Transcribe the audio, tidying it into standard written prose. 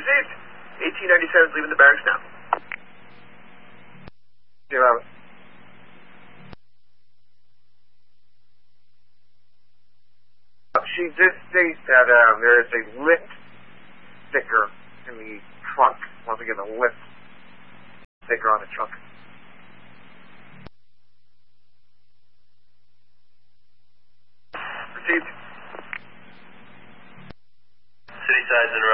Received. 1897 is leaving the barracks now. 11. She did state that there is a lit sticker in the trunk. Once again, a lit sticker on the trunk. Received. City sides and